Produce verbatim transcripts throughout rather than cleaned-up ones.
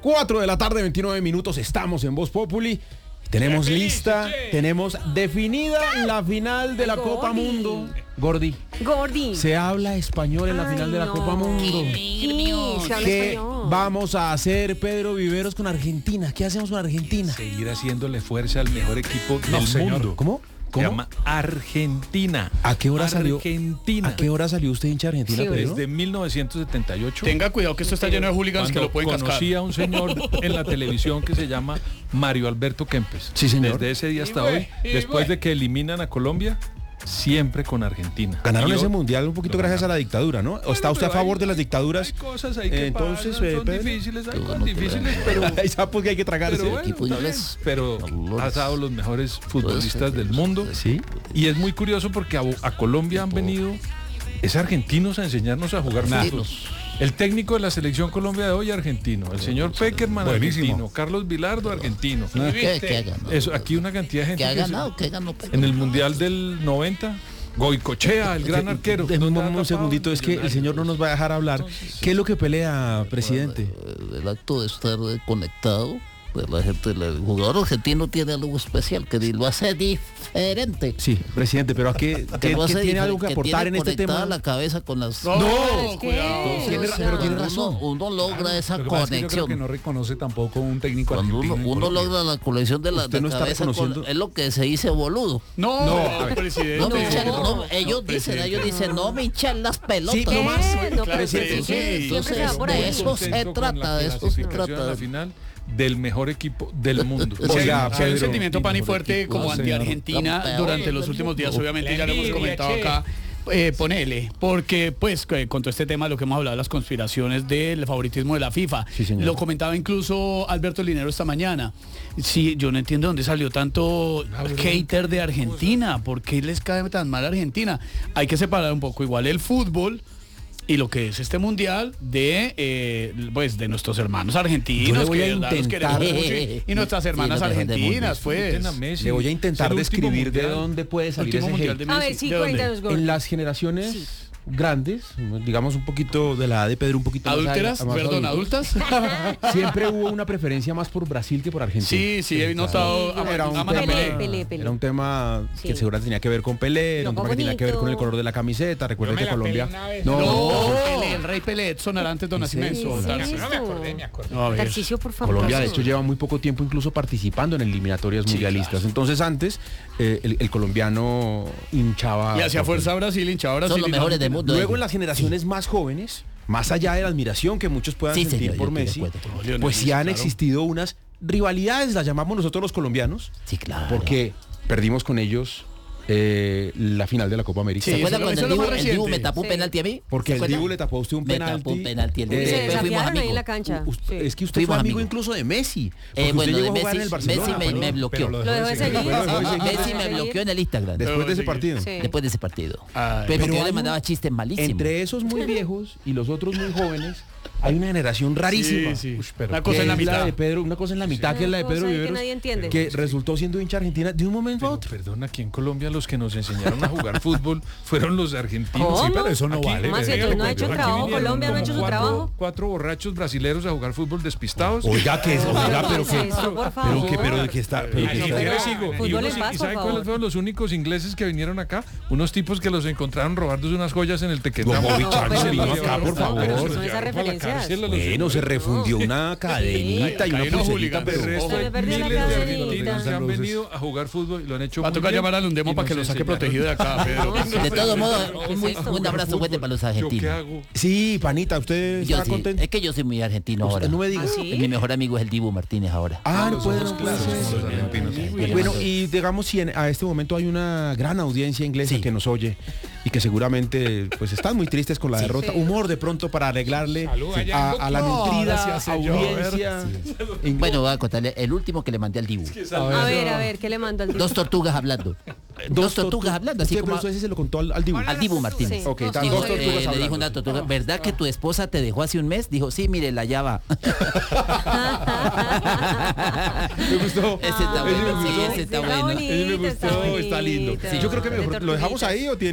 cuatro de la tarde, veintinueve minutos, estamos en Voz Populi. Tenemos lista, tenemos definida la final de la Gordi. Copa Mundo. Gordi. Gordi. Se habla español en la Ay, final de la no. Copa Mundo. Sí, se habla ¿Qué español. vamos a hacer, Pedro Viveros, con Argentina? ¿Qué hacemos con Argentina? Seguir haciéndole fuerza al mejor equipo No, del señor. mundo. ¿Cómo? Se ¿Cómo? llama Argentina. ¿A qué hora salió? Argentina. ¿A qué hora salió usted hincha argentina, Sí, Pedro? Desde mil novecientos setenta y ocho. Tenga cuidado que esto está lleno de hooligans que Cuando lo pueden cascar. conocí a un señor en la televisión que se llama Mario Alberto Kempes. Sí, señor. Desde ese día hasta Y hoy, güey, y después güey. de que eliminan a Colombia, siempre con Argentina. Ganaron Y ese hoy- mundial un poquito lo gracias a ganaron. la dictadura, ¿no? ¿O Bueno, está usted a pero favor hay- de las dictaduras? Hay cosas ahí que Entonces, pasan, eh, son Pedro. difíciles, hay Yo cosas no difíciles, pero... Hay sapos que hay que tragarse. Pero bueno, equipo está bien. inglés. Pero Dolores. has dado los mejores futbolistas del mundo. Sí. Y es muy curioso porque a, a Colombia han venido es argentinos a enseñarnos a jugar fútbol. El técnico de la selección Colombia de hoy argentino, el señor Peckerman Buenísimo. argentino, Carlos Vilardo argentino. ¿Qué, qué ha ganado? Eso, aquí una cantidad de gente ¿Qué ha que se- ganado? ¿Qué ganó? en el mundial del noventa, Goicochea, el gran arquero. De- de- ¿Dónde un, anda un segundito, Pablo? es que el señor no nos va a dejar hablar. Entonces, ¿Qué es lo que pelea, presidente? Eh, El acto de estar eh, conectado, pues la gente, el jugador argentino tiene algo especial que lo hace diferente. Sí, presidente, pero ¿a qué, Que qué- lo qué hace tiene difer- algo que aportar tiene en este conectada tema? la cabeza con las... No, ¿Qué? cuidado. Tiene O ra- sea, pero tiene uno- razón. Uno, logra esa Lo que pasa es que yo creo conexión. que no reconoce tampoco un técnico Cuando uno, argentino. en uno Colombia. logra la conexión de la, Usted de no está cabeza con- reconociendo- es lo que se dice boludo. No, No, presidente. No, me No, hinchen- no, no, ellos dicen, ellos dicen, no me hinchen las pelotas. Sí, no más. ¿Qué? No, Claro, pero sí, sí, sí. sí, siempre se va por de ahí. eso se contento con trata, la de eso se clasificación a trata. la final del mejor equipo del mundo. Sí, Sí, Oiga, sí, hay un Pedro, sentimiento pan y fuerte equipo, como señor. anti-Argentina Campeón durante los del últimos días, mundo. obviamente ya lo hemos comentado acá. Eh, ponele, porque pues que con todo este tema, lo que hemos hablado de las conspiraciones del favoritismo de la FIFA, Sí, señor. lo comentaba incluso Alberto Linero esta mañana. Sí, yo no entiendo dónde salió tanto hater de Argentina, ¿por qué les cae tan mal a Argentina? Hay que separar un poco igual el fútbol y lo que es este mundial de eh, pues de nuestros hermanos Yo argentinos, le voy que a de verdad los intentar- queremos mucho, y, y nuestras Sí, hermanas lo mejor del mundo. argentinas, pues. Disfruten a Messi. Le voy a intentar Es el último describir de mundial. dónde puede salir Último ese mundial hate. de A Messi. ver, sí, ¿De dónde? cuéntanos, Gordi. En las generaciones grandes, digamos un poquito de la edad de Pedro, un poquito más ¿Adúlteras? allá- más Perdón, adultos, ¿adultas? siempre hubo una preferencia más por Brasil que por Argentina. Sí, sí, he notado. Sí, a- Era un, aman a tema, Pelé, Pelé. Pelé, Pelé. era un tema que Sí. seguramente tenía que ver con Pelé, era un Loco tema que tenía que ver con el bonito. color de la camiseta. Recuerden Yo me que la Colombia... pelé una vez. No, No, Pelé, el rey Pelé, Edson Arantes, Don Sí, Nascimento. sí, Tarcisio. No me acordé, me acordé. A ver. Tarcisio, por favor. Colombia de hecho lleva muy poco tiempo incluso participando en eliminatorias mundialistas. Entonces antes eh, el, el colombiano hinchaba... Le hacía por- fuerza a Brasil, hinchaba a Brasil. Son los y no mejores del Argentina. mundo. Luego en las generaciones más jóvenes, más allá de la admiración que muchos puedan Sí, sentir señor, por yo estoy de Messi, acuerdo. Lionel pues sí Messi, han claro. existido unas rivalidades, las llamamos nosotros los colombianos, Sí, claro. porque perdimos con ellos eh, la final de la Copa América. Sí, ¿Se acuerdan eso- cuando eso el lo Dibu, más el Dibu me reciente. tapó un Sí. penalti a mí? Porque ¿Se el acuerdan? Dibu le tapó a usted un Me penalti. tapó un penalti el Se Dibu. Eh, Después fuimos desafiaron ahí en amigos. la cancha. U- usted- Sí. Es que usted Fuimos fue amigo amigos. incluso de Messi. Porque Eh, usted bueno, llegó de a jugar en el Messi, Barcelona. Messi me, pero- me bloqueó. pero ¿Lo dejó de seguir? Lo dejó de seguir. Messi me bloqueó en el Instagram. Después de ese partido. Sí. Después de ese partido. Ay. Pero porque yo hay le un- mandaba chistes malísimos. Entre esos muy viejos y los otros muy jóvenes, hay una generación rarísima. Sí, sí. Ush, pero Una que cosa en la es mitad. de Pedro, una cosa en la mitad, que es la de Una Pedro cosa ahí que Viveros, nadie entiende. que resultó siendo hincha argentina de un momento a Pero, otro. perdón, aquí en Colombia los que nos enseñaron a jugar fútbol fueron los argentinos. ¿Cómo? Sí, pero eso no Aquí- vale. ¿Cómo así? Pedro. Entonces no ha hecho Aquí el trabajo, vinieron Colombia no ha hecho su como cuatro- trabajo. Cuatro borrachos brasileros a jugar fútbol despistados. Oiga, que es, oiga, No, pero ¿qué que, es eso, por pero favor? que, pero de que está, pero Y que si está- quieres pero- sigo. Fútbol Y, unos- en paz, ¿y por saben favor. cuáles fueron los únicos ingleses que vinieron acá? Unos tipos que los encontraron robándose unas joyas en el Tequendama. Como Bobby Charlton pero vino ¿qué es acá, por eso? favor. Pero Los son esas llevaron para la referencias. cárcel a los Bueno, se hombres. refundió una cadenita y una Caí unos pulserita, hooligans. pero... El resto Se me hay perdió la miles de cadenita. argentinos que han Luces. venido a jugar fútbol y lo han hecho Va a muy tocar bien llamar al Undemo y para que nos lo saque enseñaron. protegido de acá, Pedro. De todos modos, ¿Qué es esto? un abrazo fuerte para los ¿Yo qué argentinos. hago? Sí, panita, ¿usted Yo está sí, contento? es que yo soy muy argentino ahora. No me diga. ¿Ah, sí? Mi mejor amigo es el Dibu Martínez ahora. Ah, no Los puede, ojos no puede claros, ser. los argentinos. Le Bueno, mando- y digamos si en- a este momento hay una gran audiencia inglesa Sí. que nos oye y que seguramente pues están muy tristes con la derrota. Sí. Humor de pronto para arreglarle Salud allá a, en a la Bogotá. nutrida Ahora sí hace yo, a ver. audiencia. En- Bueno, voy a contarle el último que le mandé al Dibu. A ver, a ver, ¿qué le manda al Dos tortugas hablando. Dos tortugas tortu- hablando, así Usted, como pero eso se lo contó al, al Dibu. al Dibu Martínez. Sí. Ok, Dos están Dijo, dos tortugas. eh, tortugas le dijo hablando. una tortuga, ¿verdad que tu esposa te dejó hace un mes? Dijo, sí, mire, la ya va. Me gustó. Ese está Ese me bueno, sí, gustó. ese está Está bueno. bonito. Ese me gustó, está lindo. bonito. Yo creo que De mejor, ¿lo dejamos tortuguitas. ahí o tiene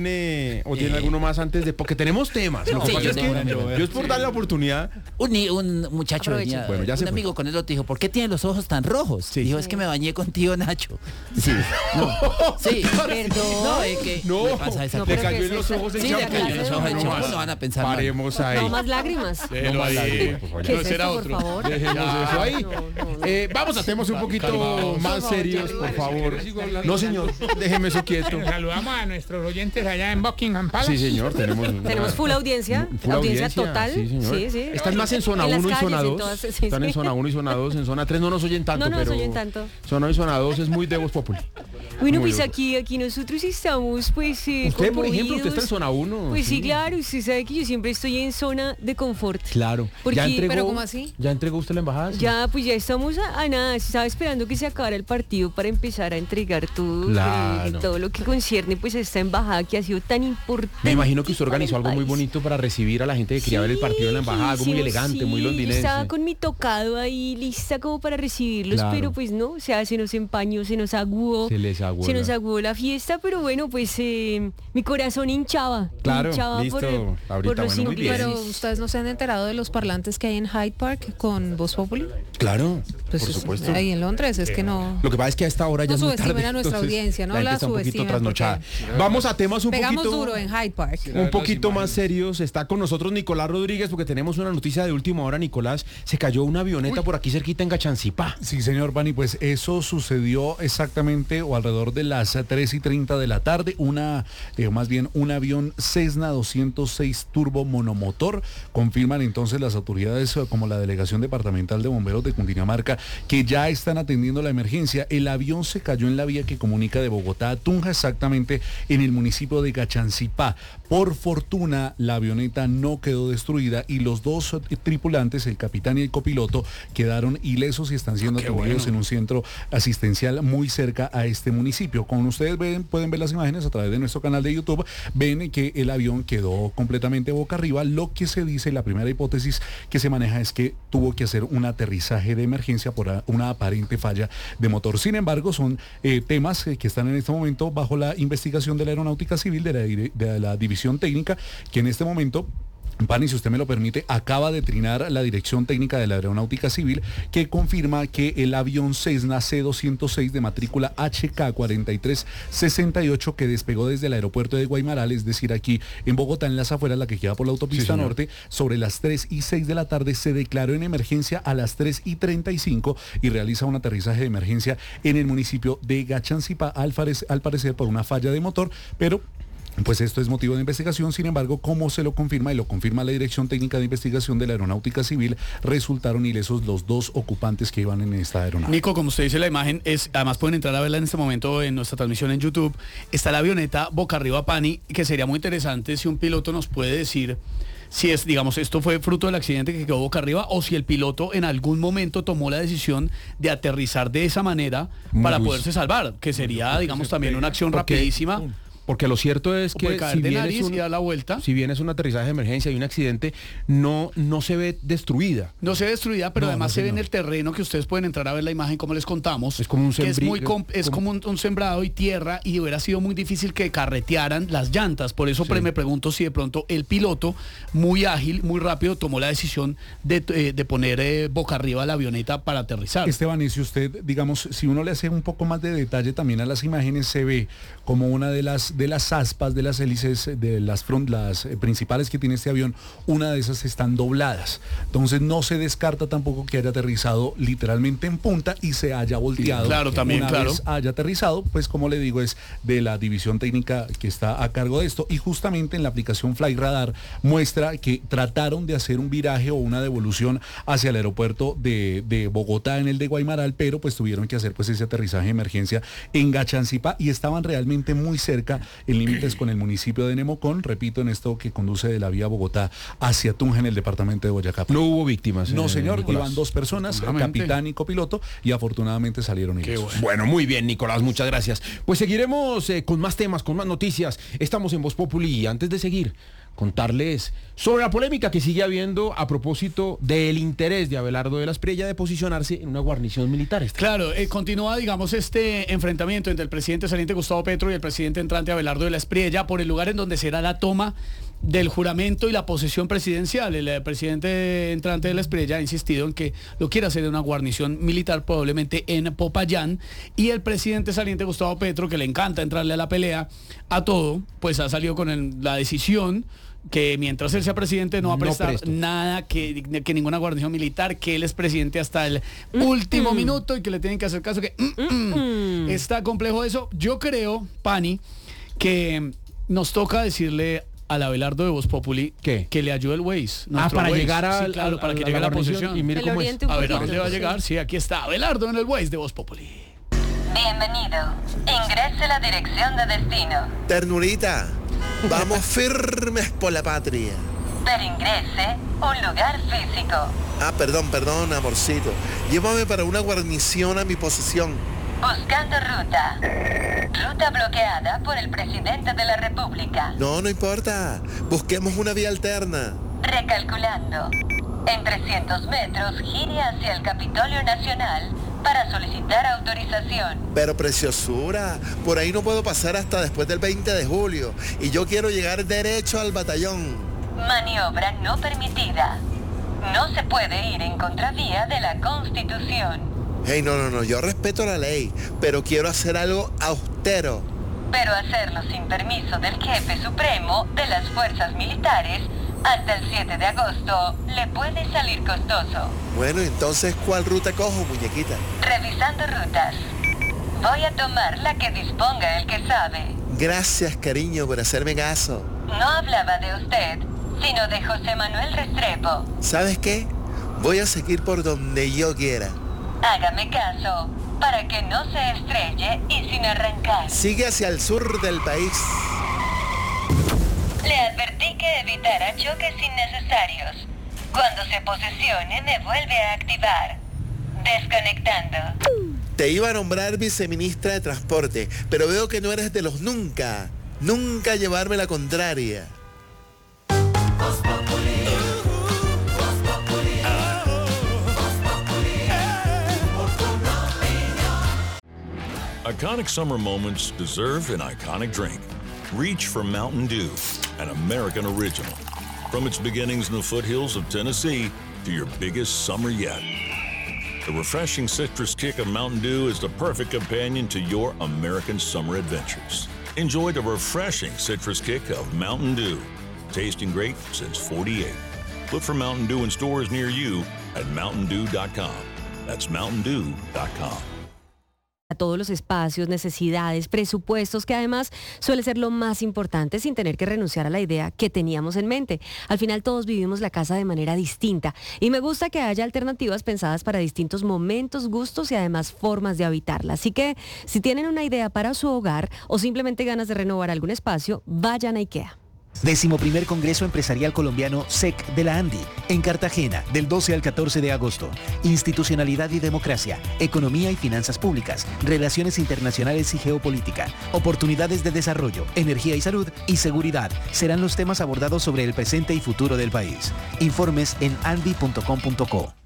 tiene o tiene alguno más antes de porque tenemos temas. Lo que Sí, pasa yo es que tengo- yo es por darle la oportunidad. Un, ni- un muchacho Aproveche. venía, Bueno, ya se un fue. amigo con el otro dijo, ¿por qué tiene los ojos tan rojos? Sí. Dijo, es que me bañé contigo, Nacho. Sí, no, sí. Perdón. No, es que No, me pasa esa No, le pero cayó ¿qué en es los esa? ojos el Sí, la le champú. cayó en los clase ojos el de- champú, no, no van a pensar mal. Paremos ahí. No más lágrimas. Déjelo ahí. Por favor, ¿Qué ya. es será esto, otro. por favor? Dejemos eso ahí. No, no, no. Eh, vamos a temas un poquito Calmaos. más Por favor, serios, ya. por favor. No, señor, déjeme eso quieto. Saludamos a nuestros oyentes allá en Buckingham Palace. Sí, señor, tenemos Tenemos full audiencia, Full audiencia, audiencia, total. Sí, señor. Sí, sí. Están más en zona En las uno y calles, zona en dos. todas, sí, Están sí. en zona uno y zona dos. En zona tres no nos oyen tanto, No, no nos pero oyen tanto. zona uno y zona dos es muy de Voz Populi. Bueno, Muy pues duro. aquí, aquí nosotros estamos, pues, eh, Usted, por ejemplo, usted está en conmovidos. zona uno. Pues sí, claro, usted sabe que yo siempre estoy en zona de confort. Claro. Porque- ¿Ya entregó, ¿pero cómo así? ¿Ya entregó usted la embajada? Sí. Ya, pues ya estamos a, a nada, estaba esperando que se acabara el partido para empezar a entregar todo, Claro. eh, todo lo que concierne pues a esta embajada que ha sido tan importante. Me imagino que usted organizó para el algo muy país. bonito para recibir a la gente que quería ver el partido en la embajada, algo muy hicimos, elegante, muy sí, yo londinense. estaba con mi tocado ahí lista como para recibirlos, Claro. pero pues no, o sea, se nos empañó, se nos aguó, Se les aguó se nos la- aguó la fiesta, pero bueno, pues eh, mi corazón hinchaba, Claro, hinchaba listo, por, ahorita, por los bueno, muy bien. ingleses. Pero ustedes no se han enterado de los parlantes que hay en Hyde Park con Voz Populi. Claro, Pues por es- supuesto. ahí en Londres es que no. Lo que pasa es que a esta hora ya No es muy subestimen tarde. a nuestra entonces audiencia, no la gente la está un poquito subestimen, trasnochada. porque Vamos a temas un Pegamos poquito duro en Hyde Park. un poquito más serios. Está con nosotros Nicolás Rodríguez porque tenemos una noticia de última hora. Nicolás, se cayó una avioneta por aquí cerquita en Gachancipá. Sí, señor Bani, pues eso sucedió exactamente o alrededor de las tres y treinta de la tarde. Una, eh, más bien un avión Cessna doscientos seis turbo monomotor. Confirman entonces las autoridades eh, como la Delegación Departamental de Bomberos de Cundinamarca que ya están atendiendo la emergencia. El avión se cayó en la vía que comunica de Bogotá a Tunja, exactamente en el municipio de Gachancipá. Por fortuna, la avioneta no quedó destruida y los dos eh, tripulantes, el capitán y el copiloto, quedaron ilesos y están siendo atendidos en un centro asistencial muy cerca a este municipio. Como ustedes ven, pueden ver las imágenes a través de nuestro canal de YouTube, ven que el avión quedó completamente boca arriba. Lo que se dice, la primera hipótesis que se maneja es que tuvo que hacer un aterrizaje de emergencia por a- una aparente falla de motor. Sin embargo, son eh, temas eh, que están en este momento bajo la investigación de la Aeronáutica Civil, de la, dire- de la División Técnica, que en este momento... Pani, si usted me lo permite, acaba de trinar la Dirección Técnica de la Aeronáutica Civil que confirma que el avión Cessna C doscientos seis de matrícula H K cuatro tres seis ocho que despegó desde el aeropuerto de Guaymaral, es decir, aquí en Bogotá, en las afueras, la que queda por la autopista Sí, señor. norte, sobre las tres y seis de la tarde se declaró en emergencia a las tres y treinta y cinco y realiza un aterrizaje de emergencia en el municipio de Gachancipá, al, parec- al parecer por una falla de motor, pero... Pues esto es motivo de investigación. Sin embargo, como se lo confirma y lo confirma la Dirección Técnica de Investigación de la Aeronáutica Civil, resultaron ilesos los dos ocupantes que iban en esta aeronave. Nico, como usted dice, la imagen es, además pueden entrar a verla en este momento en nuestra transmisión en YouTube. Está la avioneta boca arriba, Pani, que sería muy interesante si un piloto nos puede decir si es, digamos, esto fue fruto del accidente que quedó boca arriba o si el piloto en algún momento tomó la decisión de aterrizar de esa manera para Uy. poderse salvar, que sería, digamos, también una acción Porque- rapidísima. Porque lo cierto es Puede que caer si de bien, nariz es un, y dar la vuelta. si bien es un aterrizaje de emergencia y un accidente, no, no se ve destruida. No se ve destruida, pero No, además no, se ve en señor. el terreno que ustedes pueden entrar a ver la imagen como les contamos. Es como un que es sembrí- muy com- es como- como un, un sembrado y tierra y hubiera sido muy difícil que carretearan las llantas. Por eso Sí. pre- me pregunto si de pronto el piloto, muy ágil, muy rápido, tomó la decisión de, eh, de poner eh, boca arriba la avioneta para aterrizar. Esteban, y si usted, digamos, si uno le hace un poco más de detalle también a las imágenes, se ve como una de las de las aspas de las hélices de las front, las eh, principales que tiene este avión, una de esas están dobladas. Entonces no se descarta tampoco que haya aterrizado literalmente en punta y se haya volteado. Claro, también, una claro. vez haya aterrizado, pues como le digo, es de la división técnica que está a cargo de esto. Y justamente en la aplicación Fly Radar muestra que trataron de hacer un viraje o una devolución hacia el aeropuerto de, de Bogotá en el de Guaymaral, pero pues tuvieron que hacer pues ese aterrizaje de emergencia en Gachancipá y estaban realmente muy cerca en límites con el municipio de Nemocón, repito, en esto que conduce de la vía Bogotá hacia Tunja en el departamento de Boyacá. No hubo víctimas. No, eh, señor, Nicolás. iban dos personas, Afortunadamente. capitán y copiloto, y afortunadamente salieron ellos. Bueno, muy bien, Nicolás, muchas gracias. Pues seguiremos eh, con más temas, con más noticias. Estamos en Voz Populi y antes de seguir, contarles sobre la polémica que sigue habiendo a propósito del interés de Abelardo de la Espriella de posicionarse en una guarnición militar. Claro, eh, continúa, digamos, este enfrentamiento entre el presidente saliente Gustavo Petro y el presidente entrante Abelardo de la Espriella por el lugar en donde será la toma del juramento y la posesión presidencial. El eh, presidente entrante de la Espriella ha insistido en que lo quiere hacer en una guarnición militar, probablemente en Popayán, y el presidente saliente Gustavo Petro, que le encanta entrarle a la pelea a todo, pues ha salido con el- la decisión que mientras él sea presidente no va a No prestar presto. nada, que, que ninguna guarnición militar, que él es presidente hasta el último minuto y que le tienen que hacer caso, que mm, mm. Está complejo eso. Yo creo, Pani, que nos toca decirle al Abelardo de Voz Populi ¿Qué? que le ayude el Waze. Ah, nuestro para Waze. llegar a, Sí, claro, a- para a que llegue a la guarnición. posición. Y mire Que lo cómo es. oriente un A ver, ¿a poquito, dónde va a sí. llegar? Sí, aquí está Abelardo en el Waze de Voz Populi. Bienvenido. Ingrese la dirección de destino. Ternurita, vamos firmes por la patria. Pero ingrese un lugar físico. Ah, perdón, perdón, amorcito. Llévame para una guarnición a mi posesión. Buscando ruta. Ruta bloqueada por el presidente de la República. No, no importa. Busquemos una vía alterna. Recalculando. En trescientos metros gire hacia el Capitolio Nacional para solicitar autorización. Pero preciosura, por ahí no puedo pasar hasta después del veinte de julio. Y yo quiero llegar derecho al batallón. Maniobra no permitida. No se puede ir en contravía de la Constitución. Hey, no, no, no, yo respeto la ley, pero quiero hacer algo austero. Pero hacerlo sin permiso del jefe supremo de las fuerzas militares hasta el siete de agosto le puede salir costoso. Bueno, entonces, ¿cuál ruta cojo, muñequita? Revisando rutas. Voy a tomar la que disponga el que sabe. Gracias, cariño, por hacerme caso. No hablaba de usted, sino de José Manuel Restrepo. ¿Sabes qué? Voy a seguir por donde yo quiera. Hágame caso, para que no se estrelle y sin arrancar. Sigue hacia el sur del país. Le advertí que evitara choques innecesarios. Cuando se posesione, me vuelve a activar. Desconectando. Te iba a nombrar viceministra de Transporte, pero veo que no eres de los nunca, nunca llevarme la contraria. Iconic summer moments deserve an iconic drink. Reach for Mountain Dew, an American original. From its beginnings in the foothills of Tennessee to your biggest summer yet. The refreshing citrus kick of Mountain Dew is the perfect companion to your American summer adventures. Enjoy the refreshing citrus kick of Mountain Dew. Tasting great since forty-eight. Look for Mountain Dew in stores near you at mountain dew dot com. That's mountain dew dot com. A todos los espacios, necesidades, presupuestos, que además suele ser lo más importante sin tener que renunciar a la idea que teníamos en mente. Al final todos vivimos la casa de manera distinta y me gusta que haya alternativas pensadas para distintos momentos, gustos y además formas de habitarla. Así que si tienen una idea para su hogar o simplemente ganas de renovar algún espacio, vayan a IKEA. Décimo primer Congreso Empresarial Colombiano S E C de la ANDI, en Cartagena, del doce al catorce de agosto. Institucionalidad y democracia, economía y finanzas públicas, relaciones internacionales y geopolítica, oportunidades de desarrollo, energía y salud y seguridad serán los temas abordados sobre el presente y futuro del país. Informes en andi punto com punto co.